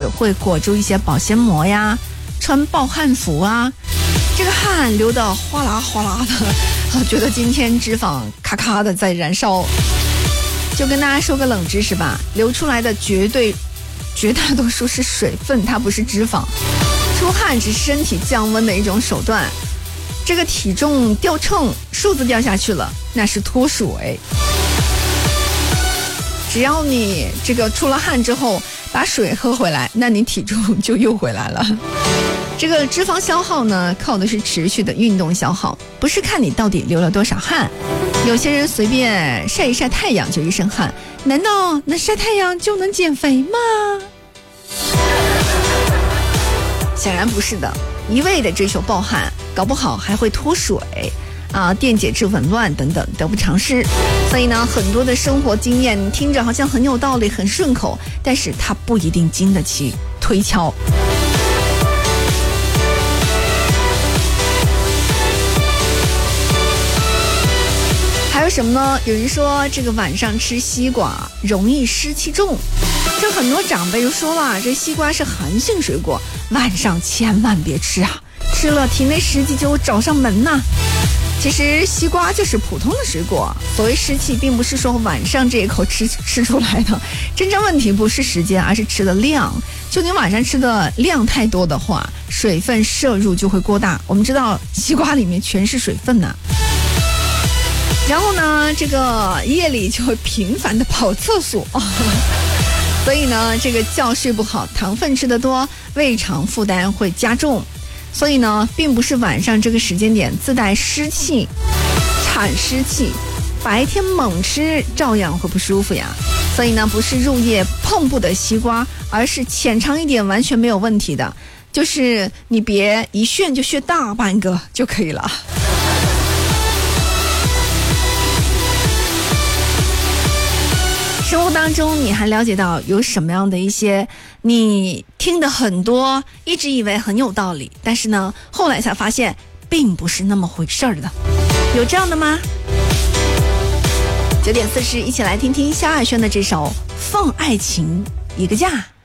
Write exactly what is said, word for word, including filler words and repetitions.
会裹住一些保鲜膜呀，穿暴汗服啊，这个汗流得哗啦哗啦的，觉得今天脂肪咔咔的在燃烧。就跟大家说个冷知识吧，流出来的绝对绝大多数是水分，它不是脂肪。出汗只是身体降温的一种手段，这个体重掉秤数字掉下去了，那是脱水。只要你这个出了汗之后把水喝回来，那你体重就又回来了。这个脂肪消耗呢，靠的是持续的运动消耗，不是看你到底流了多少汗。有些人随便晒一晒太阳就一身汗，难道那晒太阳就能减肥吗？显然不是的，一味的追求暴汗，搞不好还会脱水啊，电解质紊乱等等，得不偿失。所以呢，很多的生活经验听着好像很有道理，很顺口，但是它不一定经得起推敲。还有什么呢？有人说这个晚上吃西瓜容易湿气重，这很多长辈就说了，这西瓜是寒性水果，晚上千万别吃啊，吃了体内湿气就找上门呐。其实西瓜就是普通的水果，所谓湿气并不是说晚上这一口吃吃出来的，真正问题不是时间，而是吃的量。就你晚上吃的量太多的话，水分摄入就会过大。我们知道西瓜里面全是水分呐、啊。然后呢，这个夜里就会频繁的跑厕所，所以呢，这个觉睡不好，糖分吃得多，胃肠负担会加重。所以呢，并不是晚上这个时间点自带湿气，产湿气，白天猛吃照样会不舒服呀。所以呢，不是入夜碰不得西瓜，而是浅尝一点完全没有问题的，就是你别一炫就炫大半个就可以了。生活当中你还了解到有什么样的一些你听的很多一直以为很有道理，但是呢后来才发现并不是那么回事儿的，有这样的吗？九点四十，一起来听听萧亚轩的这首《放爱情一个假》。